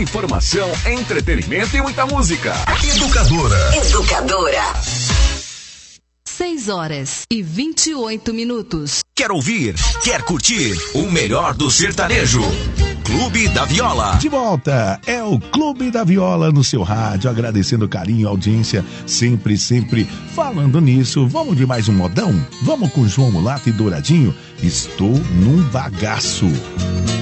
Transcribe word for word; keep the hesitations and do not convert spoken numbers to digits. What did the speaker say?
Informação, entretenimento e muita música. Educadora. Educadora. seis horas e vinte e oito minutos. Quer ouvir? Quer curtir? O melhor do sertanejo. Clube da Viola. De volta, é o Clube da Viola no seu rádio, agradecendo o carinho, a audiência, sempre, sempre falando nisso. Vamos de mais um modão? Vamos com João Mulato e Douradinho? Estou num bagaço.